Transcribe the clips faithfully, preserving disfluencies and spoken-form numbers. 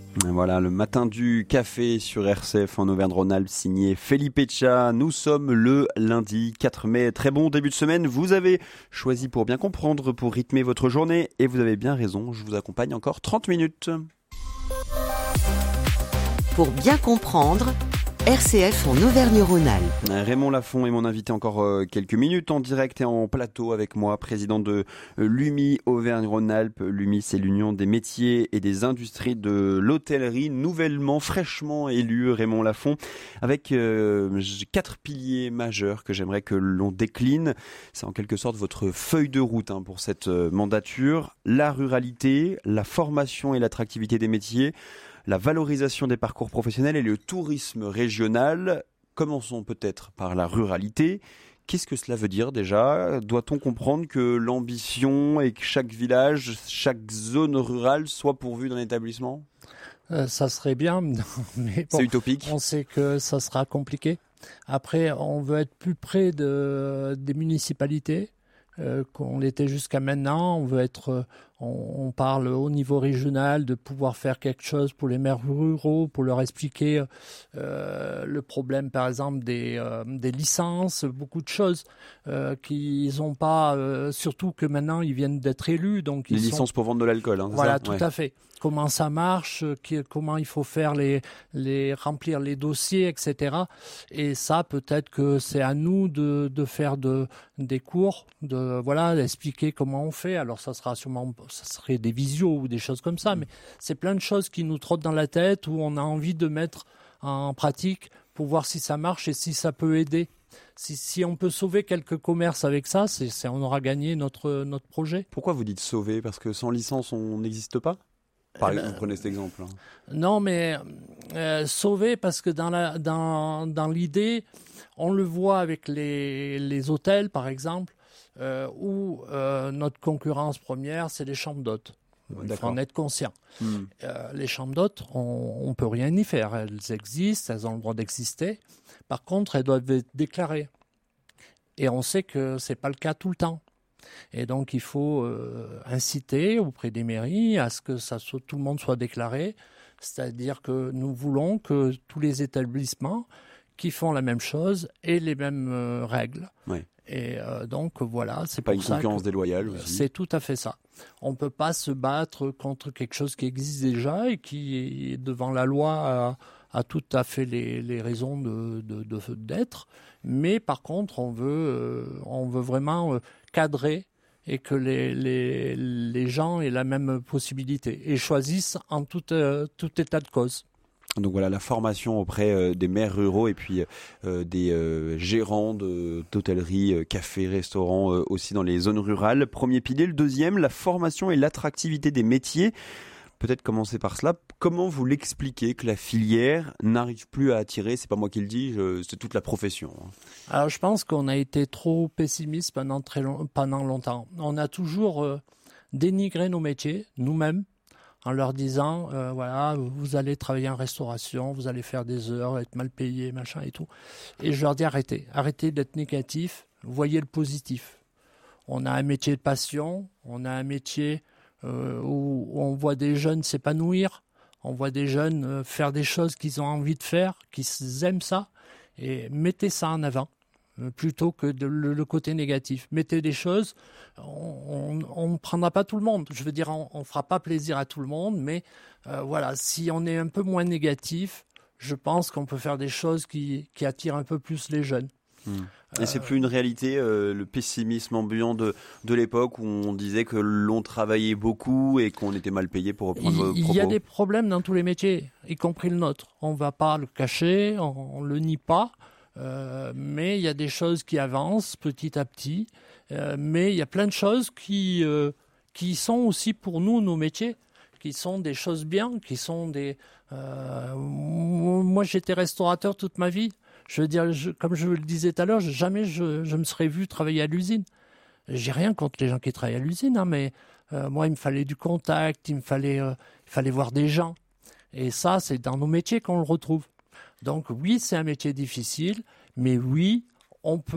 Voilà, le matin du café sur R C F en Auvergne-Rhône-Alpes, signé Felipe Tcha. Nous sommes le lundi quatre mai. Très bon début de semaine. Vous avez choisi pour bien comprendre, pour rythmer votre journée. Et vous avez bien raison, je vous accompagne encore trente minutes. Pour bien comprendre, R C F en Auvergne-Rhône-Alpes. Raymond Lafont est mon invité encore quelques minutes en direct et en plateau avec moi, président de l'U M I Auvergne-Rhône-Alpes. L'U M I, c'est l'Union des métiers et des industries de l'hôtellerie, nouvellement, fraîchement élu Raymond Lafont, avec euh, quatre piliers majeurs que j'aimerais que l'on décline. C'est en quelque sorte votre feuille de route hein, pour cette mandature. La ruralité, la formation et l'attractivité des métiers, la valorisation des parcours professionnels et le tourisme régional. Commençons peut-être par la ruralité. Qu'est-ce que cela veut dire déjà ? Doit-on comprendre que l'ambition est que chaque village, chaque zone rurale soit pourvue d'un établissement ? euh, Ça serait bien, mais bon, c'est utopique. On sait que ça sera compliqué. Après, on veut être plus près de, des municipalités euh, qu'on l'était jusqu'à maintenant. On veut être... On, on parle au niveau régional de pouvoir faire quelque chose pour les maires ruraux, pour leur expliquer euh, le problème, par exemple, des, euh, des licences, beaucoup de choses euh, qu'ils n'ont pas, euh, surtout que maintenant, ils viennent d'être élus. Donc les ils licences sont... pour vendre de l'alcool, hein, c'est Voilà, ça tout ouais. à fait. Comment ça marche, qui, comment il faut faire les, les remplir les dossiers, et cetera. Et ça, peut-être que c'est à nous de, de faire de, des cours, de voilà, d'expliquer comment on fait. Alors ça sera sûrement, ça serait des visios ou des choses comme ça, mais c'est plein de choses qui nous trottent dans la tête où on a envie de mettre en pratique pour voir si ça marche et si ça peut aider. Si, si on peut sauver quelques commerces avec ça, c'est, c'est, on aura gagné notre, notre projet. Pourquoi vous dites sauver ? Parce que sans licence, on n'existe pas ? Par exemple, vous prenez cet exemple. Hein. Non, mais euh, sauver parce que dans, la, dans, dans l'idée, on le voit avec les, les hôtels, par exemple, euh, où euh, notre concurrence première, c'est les chambres d'hôtes. Il D'accord. faut en être conscient. Hmm. Euh, les chambres d'hôtes, on ne peut rien y faire. Elles existent, elles ont le droit d'exister. Par contre, elles doivent être déclarées. Et on sait que ce n'est pas le cas tout le temps. Et donc, il faut euh, inciter auprès des mairies à ce que ça soit, tout le monde soit déclaré. C'est-à-dire que nous voulons que tous les établissements qui font la même chose aient les mêmes euh, règles. Oui. Et euh, donc, voilà. C'est pas pour une ça concurrence que, déloyale aussi. C'est tout à fait ça. On ne peut pas se battre contre quelque chose qui existe déjà et qui, devant la loi, a, a tout à fait les, les raisons de, de, de, d'être. Mais par contre, on veut, euh, on veut vraiment euh, cadrer et que les, les, les gens aient la même possibilité et choisissent en tout, euh, tout état de cause. Donc voilà, la formation auprès euh, des maires ruraux et puis euh, des euh, gérants de, d'hôtellerie, euh, cafés, restaurants euh, aussi dans les zones rurales. Premier pilier. Le deuxième, la formation et l'attractivité des métiers. Peut-être commencer par cela. Comment vous l'expliquez que la filière n'arrive plus à attirer ? C'est pas moi qui le dis, je, c'est toute la profession. Alors je pense qu'on a été trop pessimiste pendant très long, pendant longtemps. On a toujours euh, dénigré nos métiers, nous-mêmes, en leur disant euh, voilà, vous allez travailler en restauration, vous allez faire des heures, être mal payé, machin et tout. Et je leur dis arrêtez, arrêtez d'être négatif, voyez le positif. On a un métier de passion, on a un métier Euh, où, où on voit des jeunes s'épanouir, on voit des jeunes euh, faire des choses qu'ils ont envie de faire, qu'ils aiment ça, et mettez ça en avant, euh, plutôt que de, le, le côté négatif. Mettez des choses, on ne prendra pas tout le monde, je veux dire, on ne fera pas plaisir à tout le monde, mais euh, voilà, si on est un peu moins négatif, je pense qu'on peut faire des choses qui, qui attirent un peu plus les jeunes. Mmh. Et c'est plus une réalité, euh, le pessimisme ambiant de, de l'époque où on disait que l'on travaillait beaucoup et qu'on était mal payé, pour reprendre vos propos. Il y a des problèmes dans tous les métiers, y compris le nôtre. On ne va pas le cacher, on ne le nie pas, euh, mais il y a des choses qui avancent petit à petit. Euh, mais il y a plein de choses qui, euh, qui sont aussi pour nous, nos métiers, qui sont des choses bien, qui sont des... Euh, moi, j'étais restaurateur toute ma vie. Je veux dire, je, comme je le disais tout à l'heure, jamais je, je me serais vu travailler à l'usine. J'ai rien contre les gens qui travaillent à l'usine, hein, mais euh, moi, il me fallait du contact, il me fallait, euh, il fallait voir des gens. Et ça, c'est dans nos métiers qu'on le retrouve. Donc oui, c'est un métier difficile, mais oui, on peut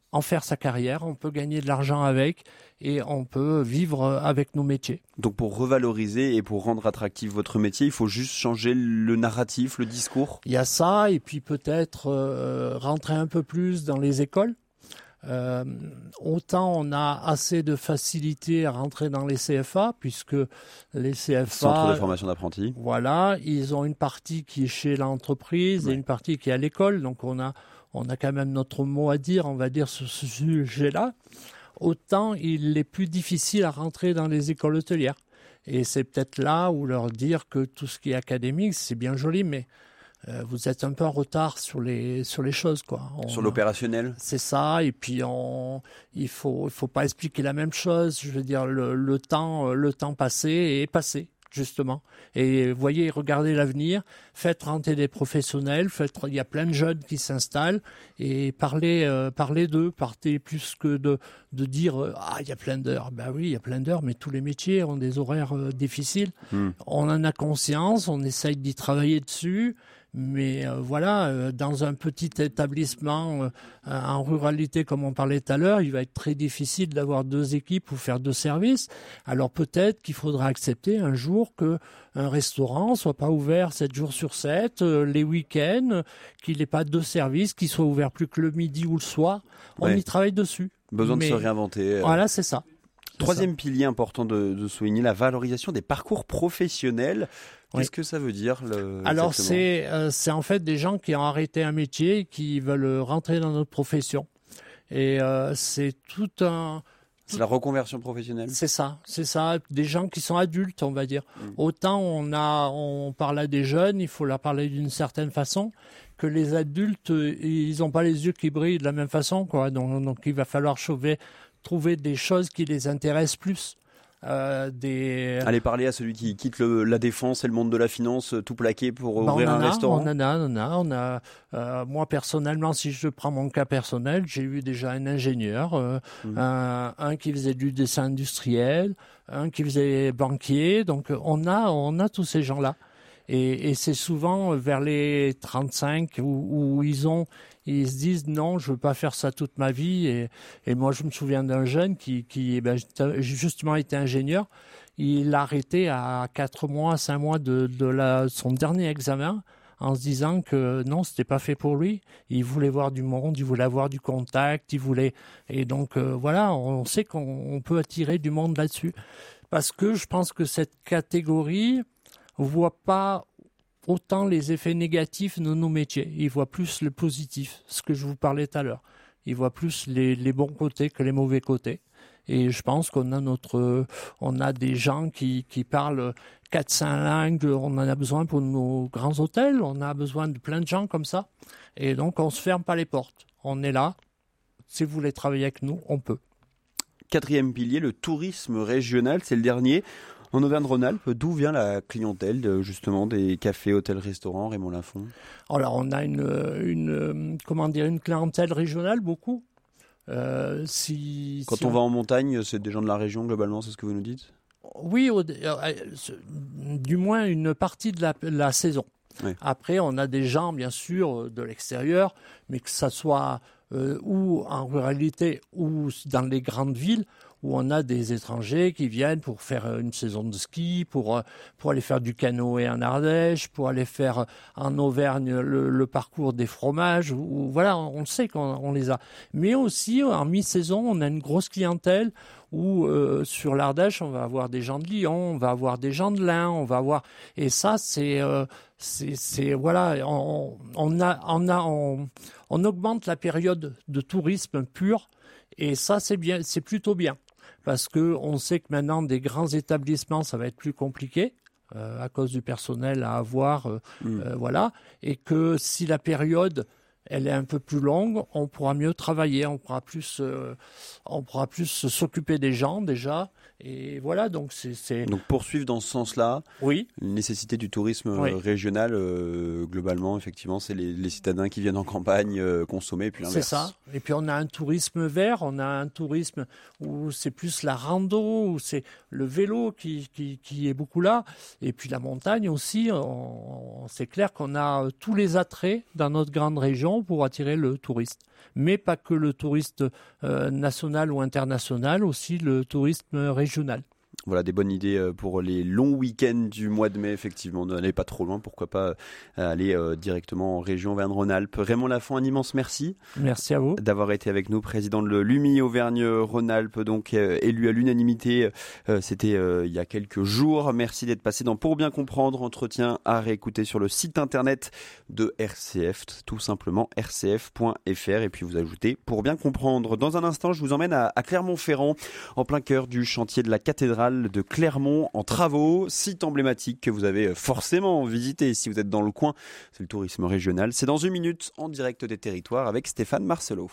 en faire sa carrière, on peut gagner de l'argent avec et on peut vivre avec nos métiers. Donc pour revaloriser et pour rendre attractif votre métier, il faut juste changer le narratif, le discours? Il y a ça, et puis peut-être euh, rentrer un peu plus dans les écoles. Euh, autant on a assez de facilité à rentrer dans les C F A, puisque les C F A... Centre de formation d'apprentis. Voilà, ils ont une partie qui est chez l'entreprise ouais. et une partie qui est à l'école, donc on a... On a quand même notre mot à dire, on va dire, sur ce sujet-là. Autant il est plus difficile à rentrer dans les écoles hôtelières. Et c'est peut-être là où leur dire que tout ce qui est académique, c'est bien joli, mais euh, vous êtes un peu en retard sur les, sur les choses, quoi. On, sur l'opérationnel. C'est ça, et puis on, il faut, il faut pas expliquer la même chose. Je veux dire, le, le temps, le temps passé est passé. Justement. Et voyez, regardez l'avenir, faites rentrer des professionnels, faites, il y a plein de jeunes qui s'installent et parlez, euh, parlez d'eux, partez plus que de, de dire euh, ah, il y a plein d'heures. Ben oui, il y a plein d'heures, mais tous les métiers ont des horaires euh, difficiles. Mmh. On en a conscience, on essaye d'y travailler dessus. Mais euh, voilà, euh, dans un petit établissement euh, en ruralité, comme on parlait tout à l'heure, il va être très difficile d'avoir deux équipes pour faire deux services. Alors peut-être qu'il faudra accepter un jour que un restaurant soit pas ouvert sept jours sur sept, euh, les week-ends, qu'il n'ait pas deux services, qu'il soit ouvert plus que le midi ou le soir. On ouais. y travaille dessus. Besoin Mais, de se réinventer. Euh... Voilà, c'est ça. Troisième pilier important de, de souligner, la valorisation des parcours professionnels. Qu'est-ce oui. que ça veut dire le, Alors c'est euh, c'est en fait des gens qui ont arrêté un métier et qui veulent rentrer dans notre profession. Et euh, c'est tout un... C'est la reconversion professionnelle. C'est ça, c'est ça. Des gens qui sont adultes, on va dire. Mmh. Autant on a, on parle à des jeunes, il faut leur parler d'une certaine façon, que les adultes, ils n'ont pas les yeux qui brillent de la même façon, quoi. Donc, donc il va falloir trouver, trouver des choses qui les intéressent plus. Euh, des... Allez parler à celui qui quitte le, la défense et le monde de la finance tout plaqué pour bah ouvrir un a, restaurant. On en a, on en a, on a. Euh, moi personnellement, si je prends mon cas personnel, j'ai eu déjà un ingénieur, euh, mmh. un, un qui faisait du dessin industriel, un qui faisait banquier. Donc on a, on a tous ces gens-là. Et, et c'est souvent vers les trente-cinq où, où ils ont, ils se disent non, je veux pas faire ça toute ma vie. Et, et moi, je me souviens d'un jeune qui, qui ben, justement était ingénieur. Il a arrêté à quatre mois, cinq mois de, de la, son dernier examen en se disant que non, c'était pas fait pour lui. Il voulait voir du monde, il voulait avoir du contact, il voulait. Et donc euh, voilà, on sait qu'on on peut attirer du monde là-dessus. Parce que je pense que cette catégorie voit pas autant les effets négatifs de nos métiers. Ils voient plus le positif, ce que je vous parlais tout à l'heure. Ils voient plus les, les bons côtés que les mauvais côtés. Et je pense qu'on a notre, on a des gens qui, qui parlent quatre, cinq langues. On en a besoin pour nos grands hôtels. On a besoin de plein de gens comme ça. Et donc, on se ferme pas les portes. On est là. Si vous voulez travailler avec nous, on peut. Quatrième pilier, le tourisme régional, c'est le dernier. En Auvergne-Rhône-Alpes, d'où vient la clientèle de, justement des cafés, hôtels, restaurants, Raymond Lafont? Alors on a une, une comment dire une clientèle régionale beaucoup. Euh, si, Quand si on, on va en montagne, c'est des gens de la région globalement, c'est ce que vous nous dites? Oui, au, euh, du moins une partie de la, la saison. Oui. Après, on a des gens bien sûr de l'extérieur, mais que ça soit euh, ou en ruralité ou dans les grandes villes, où on a des étrangers qui viennent pour faire une saison de ski, pour pour aller faire du canoë en Ardèche, pour aller faire en Auvergne le, le parcours des fromages. Où, voilà, on sait qu'on on les a. Mais aussi en mi-saison, on a une grosse clientèle où euh, sur l'Ardèche, on va avoir des gens de Lyon, on va avoir des gens de l'Ain, on va avoir et ça c'est euh, c'est c'est voilà, on, on a on a on, on augmente la période de tourisme pur et ça c'est bien, c'est plutôt bien. Parce que on sait que maintenant des grands établissements ça va être plus compliqué euh, à cause du personnel à avoir, euh, mmh. euh, voilà, et que si la période elle est un peu plus longue, on pourra mieux travailler, on pourra plus, euh, on pourra plus s'occuper des gens déjà, Et voilà, donc c'est, c'est... Donc poursuivre dans ce sens-là, oui. une nécessité du tourisme oui. régional, euh, globalement, effectivement, c'est les, les citadins qui viennent en campagne euh, consommer, et puis l'inverse. C'est ça. Et puis on a un tourisme vert, on a un tourisme où c'est plus la rando, où c'est le vélo qui, qui, qui est beaucoup là. Et puis la montagne aussi, on, c'est clair qu'on a tous les attraits dans notre grande région pour attirer le touriste. Mais pas que le touriste euh, national ou international, aussi le tourisme régional. Voilà, des bonnes idées pour les longs week-ends du mois de mai, effectivement. N'allez pas trop loin, pourquoi pas aller euh, directement en région Auvergne-Rhône-Alpes. Raymond Lafont, un immense merci. Merci à vous. D'avoir été avec nous, président de l'U M I Auvergne-Rhône-Alpes, donc euh, élu à l'unanimité, euh, c'était euh, il y a quelques jours. Merci d'être passé dans Pour bien comprendre, entretien à réécouter sur le site internet de R C F, tout simplement r c f point f r, et puis vous ajoutez Pour bien comprendre. Dans un instant, je vous emmène à, à Clermont-Ferrand, en plein cœur du chantier de la cathédrale de Clermont en travaux, site emblématique que vous avez forcément visité si vous êtes dans le coin. C'est le tourisme régional. C'est dans une minute en direct des territoires avec Stéphane Marcelot.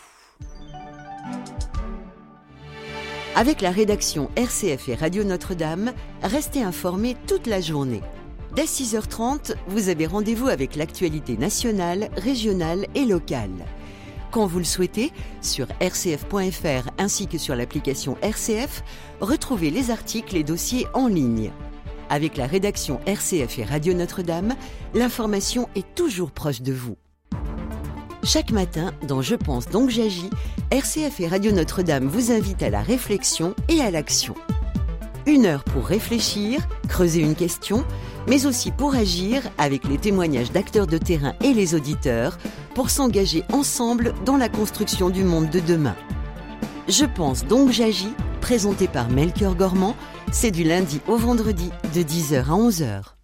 Avec la rédaction R C F et Radio Notre-Dame, restez informés toute la journée. Dès six heures trente, vous avez rendez-vous avec l'actualité nationale, régionale et locale. Quand vous le souhaitez, sur r c f point f r ainsi que sur l'application R C F, retrouvez les articles et dossiers en ligne. Avec la rédaction R C F et Radio Notre-Dame, l'information est toujours proche de vous. Chaque matin, dans Je pense donc j'agis, R C F et Radio Notre-Dame vous invitent à la réflexion et à l'action. Une heure pour réfléchir, creuser une question, mais aussi pour agir avec les témoignages d'acteurs de terrain et les auditeurs, pour s'engager ensemble dans la construction du monde de demain. Je pense donc j'agis, présenté par Melchior Gormand, c'est du lundi au vendredi de dix heures à onze heures.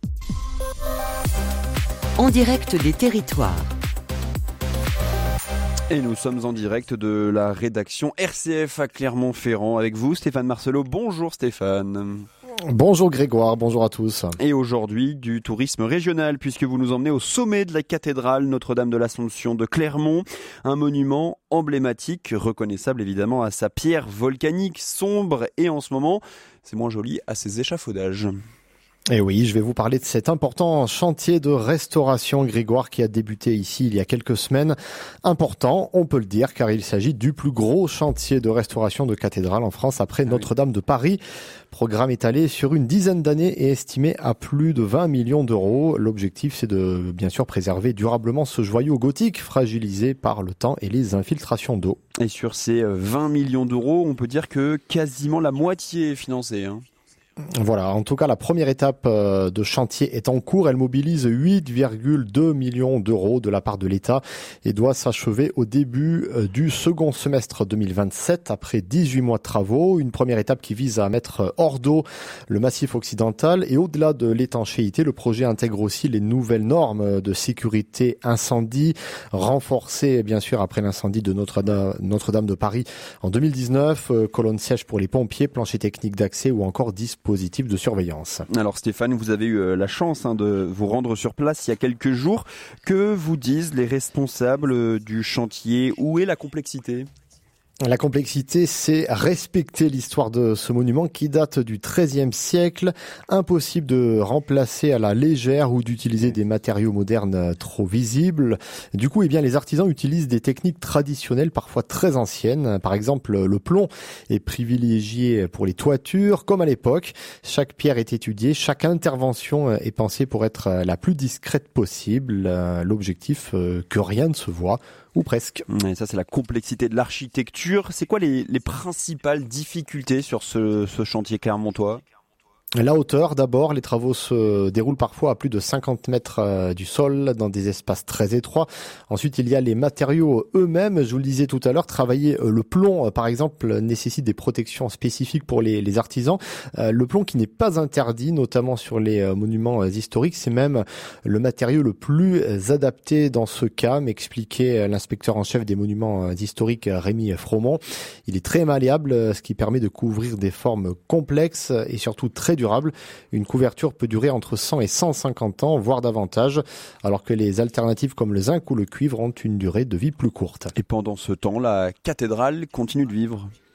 En direct des territoires. Et nous sommes en direct de la rédaction R C F à Clermont-Ferrand avec vous, Stéphane Marcelot. Bonjour Stéphane. Bonjour Grégoire, bonjour à tous. Et aujourd'hui, du tourisme régional, puisque vous nous emmenez au sommet de la cathédrale Notre-Dame de l'Assomption de Clermont, un monument emblématique, reconnaissable évidemment à sa pierre volcanique sombre et en ce moment, c'est moins joli, à ses échafaudages. Et oui, je vais vous parler de cet important chantier de restauration, Grégoire, qui a débuté ici il y a quelques semaines. Important, on peut le dire, car il s'agit du plus gros chantier de restauration de cathédrale en France après ah Notre-Dame oui. de Paris. Programme étalé sur une dizaine d'années et estimé à plus de vingt millions d'euros. L'objectif, c'est de, bien sûr, préserver durablement ce joyau gothique fragilisé par le temps et les infiltrations d'eau. Et sur ces vingt millions d'euros, on peut dire que quasiment la moitié est financée, hein. Voilà, en tout cas, la première étape de chantier est en cours. Elle mobilise huit virgule deux millions d'euros de la part de l'État et doit s'achever au début du second semestre deux mille vingt-sept, après dix-huit mois de travaux. Une première étape qui vise à mettre hors d'eau le massif occidental. Et au-delà de l'étanchéité, le projet intègre aussi les nouvelles normes de sécurité incendie, renforcées bien sûr après l'incendie de Notre-Dame, Notre-Dame de Paris en deux mille dix-neuf. Colonnes sèches pour les pompiers, plancher technique d'accès ou encore dispositifs de surveillance. Alors Stéphane, vous avez eu la chance hein, de vous rendre sur place il y a quelques jours. Que vous disent les responsables du chantier? Où est la complexité ? La complexité, c'est respecter l'histoire de ce monument qui date du treizième siècle. Impossible de remplacer à la légère ou d'utiliser des matériaux modernes trop visibles. Du coup, eh bien, les artisans utilisent des techniques traditionnelles, parfois très anciennes. Par exemple, le plomb est privilégié pour les toitures, comme à l'époque. Chaque pierre est étudiée, chaque intervention est pensée pour être la plus discrète possible. L'objectif, que rien ne se voit. Ou presque. Et ça, c'est la complexité de l'architecture. C'est quoi les, les principales difficultés sur ce, ce chantier clermontois ? La hauteur, d'abord, les travaux se déroulent parfois à plus de cinquante mètres du sol dans des espaces très étroits. Ensuite, il y a les matériaux eux-mêmes. Je vous le disais tout à l'heure, travailler le plomb, par exemple, nécessite des protections spécifiques pour les, les artisans. Le plomb qui n'est pas interdit, notamment sur les monuments historiques, c'est même le matériau le plus adapté dans ce cas, m'expliquait l'inspecteur en chef des monuments historiques, Rémi Fromont. Il est très malléable, ce qui permet de couvrir des formes complexes et surtout très durable. Une couverture peut durer entre cent et cent cinquante ans, voire davantage, alors que les alternatives comme le zinc ou le cuivre ont une durée de vie plus courte. Et pendant ce temps, la cathédrale continue de vivre.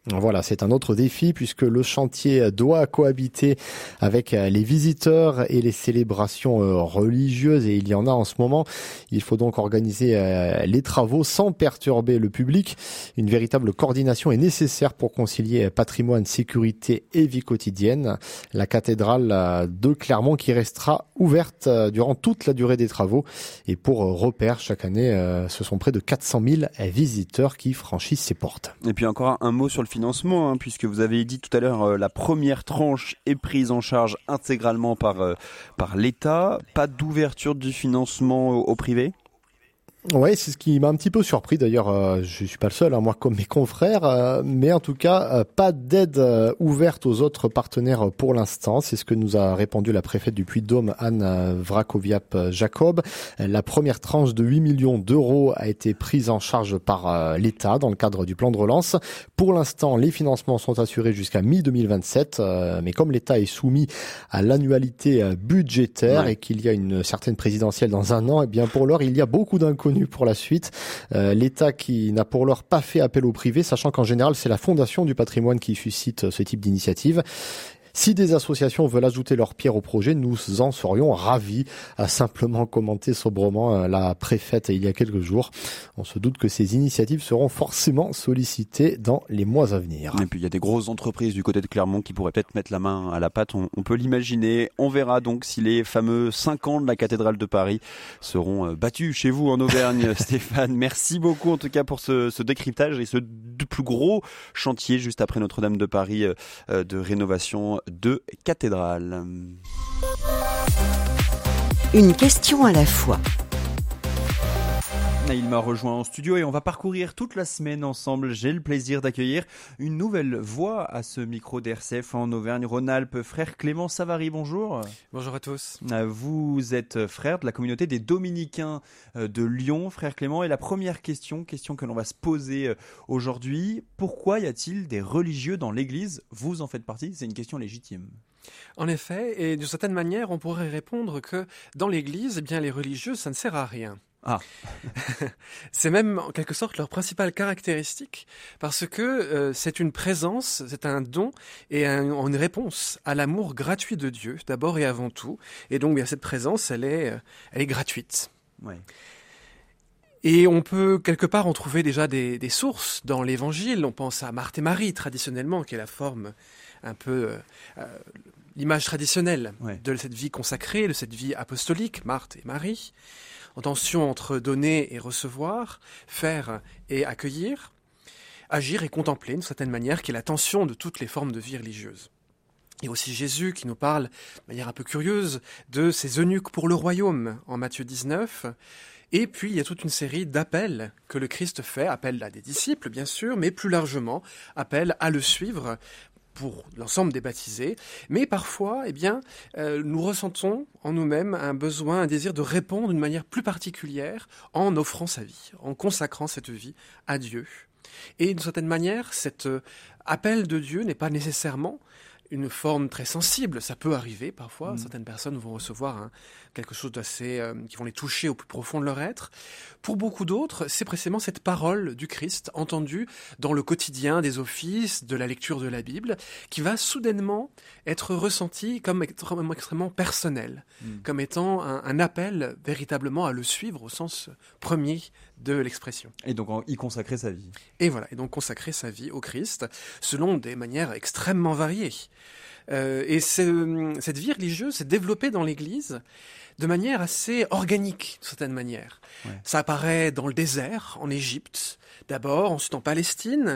Voilà, c'est un autre défi puisque le chantier doit cohabiter avec les visiteurs et les célébrations religieuses, et il y en a en ce moment. Il faut donc organiser les travaux sans perturber le public. Une véritable coordination est nécessaire pour concilier patrimoine, sécurité et vie quotidienne. La cathédrale de Clermont qui restera ouverte durant toute la durée des travaux, et pour repère, chaque année, ce sont près de quatre cent mille visiteurs qui franchissent ses portes. Et puis encore un mot sur le financement, hein, puisque vous avez dit tout à l'heure, euh, la première tranche est prise en charge intégralement par, euh, par l'État. Pas d'ouverture du financement au, au privé ? Ouais, c'est ce qui m'a un petit peu surpris. D'ailleurs, euh, je suis pas le seul, hein, moi comme mes confrères, euh, mais en tout cas, euh, pas d'aide euh, ouverte aux autres partenaires pour l'instant. C'est ce que nous a répondu la préfète du Puy-de-Dôme, Anne Vrakoviap-Jacob. La première tranche de huit millions d'euros a été prise en charge par euh, l'État dans le cadre du plan de relance. Pour l'instant, les financements sont assurés jusqu'à mi deux mille vingt-sept, euh, mais comme l'État est soumis à l'annualité euh, budgétaire ouais. et qu'il y a une certaine présidentielle dans un an, et bien pour l'heure, il y a beaucoup d'inconnus pour la suite. Euh, L'État qui n'a pour l'heure pas fait appel au privé, sachant qu'en général, c'est la Fondation du patrimoine qui suscite ce type d'initiative. Si des associations veulent ajouter leur pierre au projet, nous en serions ravis, a simplement commenté sobrement la préfète il y a quelques jours. On se doute que ces initiatives seront forcément sollicitées dans les mois à venir. Et puis il y a des grosses entreprises du côté de Clermont qui pourraient peut-être mettre la main à la pâte, on, on peut l'imaginer. On verra donc si les fameux cinq ans de la cathédrale de Paris seront battus chez vous en Auvergne. Stéphane, merci beaucoup en tout cas pour ce, ce décryptage et ce plus gros chantier juste après Notre-Dame de Paris euh, de rénovation de cathédrale. Une question à la fois. Il m'a rejoint en studio et on va parcourir toute la semaine ensemble. J'ai le plaisir d'accueillir une nouvelle voix à ce micro d'R C F en Auvergne-Rhône-Alpes. Frère Clément Savary, bonjour. Bonjour à tous. Vous êtes frère de la communauté des Dominicains de Lyon, frère Clément. Et la première question, question que l'on va se poser aujourd'hui, pourquoi y a-t-il des religieux dans l'Église ? Vous en faites partie, c'est une question légitime. En effet, et d'une certaine manière, on pourrait répondre que dans l'Église, eh bien, les religieux, ça ne sert à rien. Ah. C'est même en quelque sorte leur principale caractéristique, parce que euh, c'est une présence, c'est un don et un, une réponse à l'amour gratuit de Dieu, d'abord et avant tout. Et donc bien, cette présence, elle est, elle est gratuite. Ouais. Et on peut quelque part en trouver déjà des, des sources dans l'Évangile. On pense à Marthe et Marie traditionnellement, qui est la forme un peu... Euh, euh, l'image traditionnelle ouais. de cette vie consacrée, de cette vie apostolique, Marthe et Marie, en tension entre donner et recevoir, faire et accueillir, agir et contempler d'une certaine manière, qui est la tension de toutes les formes de vie religieuse. Il y a aussi Jésus qui nous parle, de manière un peu curieuse, de ses eunuques pour le royaume, en Matthieu dix-neuf. Et puis, il y a toute une série d'appels que le Christ fait, appel à des disciples, bien sûr, mais plus largement, appel à le suivre, pour l'ensemble des baptisés, mais parfois, eh bien, euh, nous ressentons en nous-mêmes un besoin, un désir de répondre d'une manière plus particulière en offrant sa vie, en consacrant cette vie à Dieu. Et d'une certaine manière, cet euh, appel de Dieu n'est pas nécessairement une forme très sensible. Ça peut arriver parfois. Mmh. Certaines personnes vont recevoir hein, quelque chose d'assez... Euh, qui vont les toucher au plus profond de leur être. Pour beaucoup d'autres, c'est précisément cette parole du Christ entendue dans le quotidien des offices, de la lecture de la Bible, qui va soudainement être ressentie comme extrêmement, extrêmement personnelle, mmh. comme étant un, un appel véritablement à le suivre au sens premier de l'expression. Et donc y consacrer sa vie. Et voilà, et donc consacrer sa vie au Christ selon des manières extrêmement variées. Euh, et cette vie religieuse s'est développée dans l'Église de manière assez organique, d'une certaine manière. Ouais. Ça apparaît dans le désert, en Égypte, d'abord, ensuite en Palestine,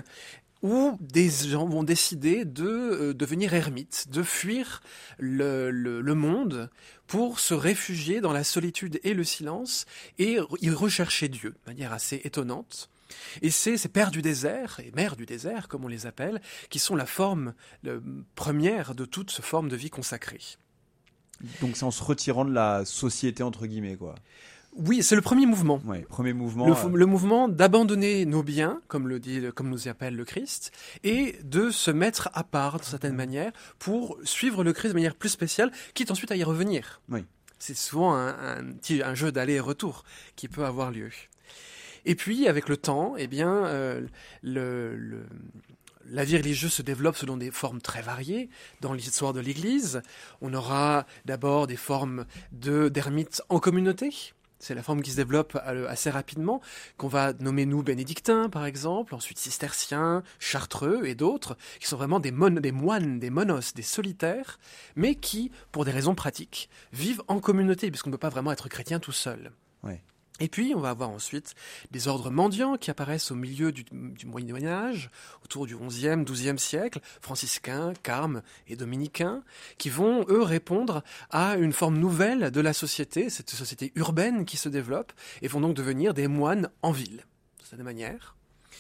où des gens vont décider de euh, devenir ermites, de fuir le, le, le monde pour se réfugier dans la solitude et le silence et y rechercher Dieu, de manière assez étonnante. Et c'est ces pères du désert, et mères du désert, comme on les appelle, qui sont la forme le, première de toute cette forme de vie consacrée. Donc c'est en se retirant de la société, entre guillemets, quoi. Oui, c'est le premier mouvement. Ouais, premier mouvement. Le, euh... le mouvement d'abandonner nos biens, comme le dit, comme nous y appelle le Christ, et de se mettre à part, d'une certaine manière, pour suivre le Christ de manière plus spéciale, quitte ensuite à y revenir. Oui. C'est souvent un, un, un jeu d'aller et retour qui peut avoir lieu. Et puis, avec le temps, eh bien, euh, le, le, la vie religieuse se développe selon des formes très variées dans l'histoire de l'Église. On aura d'abord des formes de, d'ermites en communauté. C'est la forme qui se développe assez rapidement, qu'on va nommer nous bénédictins par exemple, ensuite cisterciens, chartreux et d'autres, qui sont vraiment des, mon- des moines, des monos, des solitaires, mais qui, pour des raisons pratiques, vivent en communauté, puisqu'on ne peut pas vraiment être chrétien tout seul. Ouais. Et puis, on va avoir ensuite des ordres mendiants qui apparaissent au milieu du, du Moyen-Âge, autour du onzième, douzième siècle, franciscains, carmes et dominicains, qui vont, eux, répondre à une forme nouvelle de la société, cette société urbaine qui se développe, et vont donc devenir des moines en ville, de cette manière.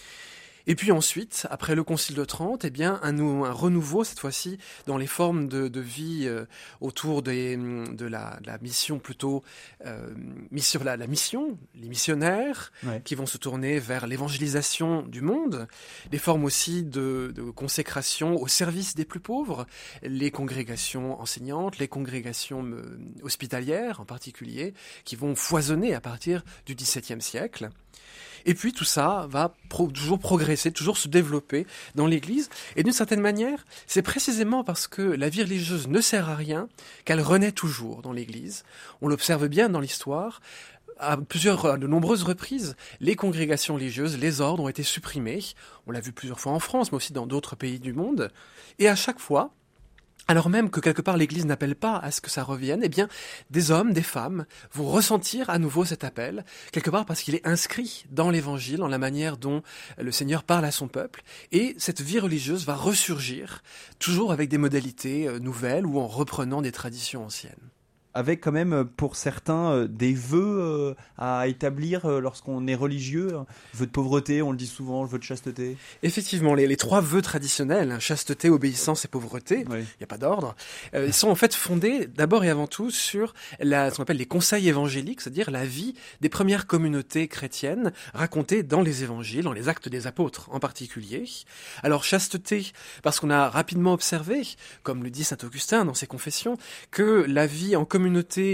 Et puis ensuite, après le Concile de Trente, eh bien, un, nou- un renouveau, cette fois-ci, dans les formes de, de vie euh, autour des, de, la, de la mission plutôt, euh, mission, la, la mission, les missionnaires, Ouais. qui vont se tourner vers l'évangélisation du monde, des formes aussi de, de consécration au service des plus pauvres, les congrégations enseignantes, les congrégations euh, hospitalières en particulier, qui vont foisonner à partir du dix-septième siècle. Et puis tout ça va pro- toujours progresser, toujours se développer dans l'Église. Et d'une certaine manière, c'est précisément parce que la vie religieuse ne sert à rien qu'elle renaît toujours dans l'Église. On l'observe bien dans l'histoire. À plusieurs, à de nombreuses reprises, les congrégations religieuses, les ordres ont été supprimés. On l'a vu plusieurs fois en France, mais aussi dans d'autres pays du monde. Et à chaque fois, alors même que quelque part l'Église n'appelle pas à ce que ça revienne, eh bien, des hommes, des femmes vont ressentir à nouveau cet appel, quelque part parce qu'il est inscrit dans l'Évangile, en la manière dont le Seigneur parle à son peuple, et cette vie religieuse va ressurgir, toujours avec des modalités euh, nouvelles ou en reprenant des traditions anciennes. Avec quand même, euh, pour certains, euh, des vœux euh, à établir euh, lorsqu'on est religieux. Hein. Vœu de pauvreté, on le dit souvent, le vœu de chasteté. Effectivement, les, les trois vœux traditionnels, hein, chasteté, obéissance et pauvreté, Oui. il n'y a pas d'ordre, euh, ils sont en fait fondés d'abord et avant tout sur la, ce qu'on appelle les conseils évangéliques, c'est-à-dire la vie des premières communautés chrétiennes racontées dans les évangiles, dans les actes des apôtres en particulier. Alors chasteté, parce qu'on a rapidement observé, comme le dit saint Augustin dans ses confessions, que la vie en communauté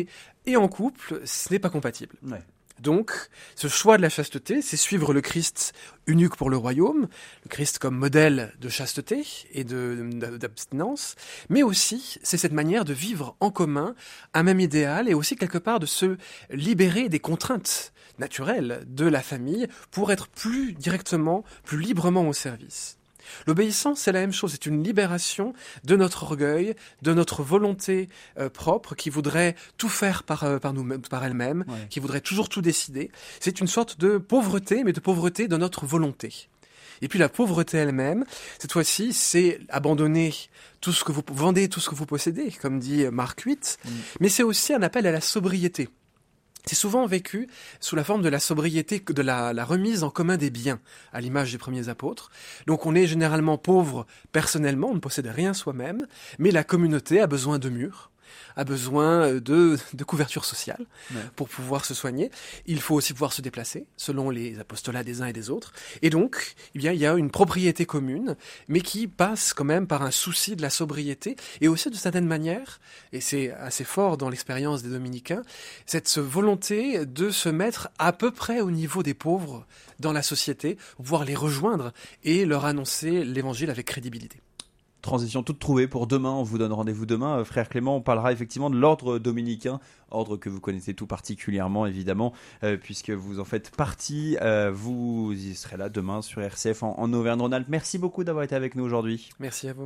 et en couple, ce n'est pas compatible. Ouais. Donc, ce choix de la chasteté, c'est suivre le Christ unique pour le royaume, le Christ comme modèle de chasteté et de, d'abstinence, mais aussi, c'est cette manière de vivre en commun un même idéal et aussi quelque part de se libérer des contraintes naturelles de la famille pour être plus directement, plus librement au service. L'obéissance, c'est la même chose, c'est une libération de notre orgueil, de notre volonté euh, propre qui voudrait tout faire par, euh, par, nous, par elle-même, Ouais. qui voudrait toujours tout décider. C'est une sorte de pauvreté, mais de pauvreté de notre volonté. Et puis la pauvreté elle-même, cette fois-ci, c'est abandonner tout ce que vous vendez, tout ce que vous possédez, comme dit Marc huit, Mm. mais c'est aussi un appel à la sobriété. C'est souvent vécu sous la forme de la sobriété, de la, la remise en commun des biens, à l'image des premiers apôtres. Donc on est généralement pauvre personnellement, on ne possède rien soi-même, mais la communauté a besoin de murs, a besoin de, de couverture sociale Ouais. pour pouvoir se soigner. Il faut aussi pouvoir se déplacer, selon les apostolats des uns et des autres. Et donc, eh bien, il y a une propriété commune, mais qui passe quand même par un souci de la sobriété, et aussi de certaine manière, et c'est assez fort dans l'expérience des dominicains, cette volonté de se mettre à peu près au niveau des pauvres dans la société, pour pouvoir les rejoindre et leur annoncer l'évangile avec crédibilité. Transition toute trouvée pour demain. On vous donne rendez-vous demain. Euh, Frère Clément, on parlera effectivement de l'ordre dominicain, ordre que vous connaissez tout particulièrement évidemment, euh, puisque vous en faites partie. Euh, vous y serez là demain sur R C F en, en Auvergne-Rhône-Alpes. Merci beaucoup d'avoir été avec nous aujourd'hui. Merci à vous.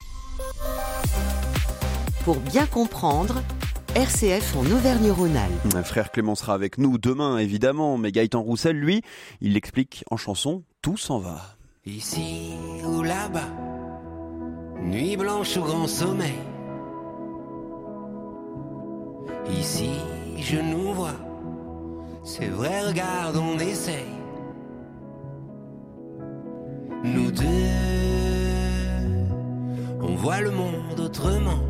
Pour bien comprendre, R C F en Auvergne-Rhône-Alpes. Frère Clément sera avec nous demain évidemment, mais Gaëtan Roussel, lui, il l'explique en chanson « Tout s'en va ». Ici ou là-bas, nuit blanche ou grand sommeil. Ici, je nous vois, c'est vrai, regarde, on essaye. Nous deux, on voit le monde autrement.